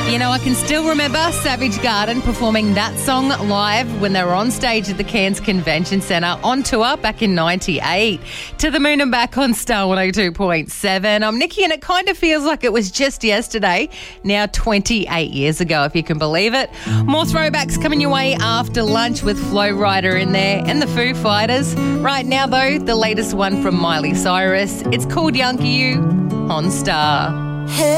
You know, I can still remember Savage Garden performing that song live when they were on stage at the Cairns Convention Centre on tour back in 98. To the Moon and Back on Star 102.7. I'm Nikki, and it kind of feels like it was just yesterday, now 28 years ago, if you can believe it. More throwbacks coming your way after lunch with Flo Rida in there and the Foo Fighters. Right now, though, the latest one from Miley Cyrus. It's called Younger You on Star.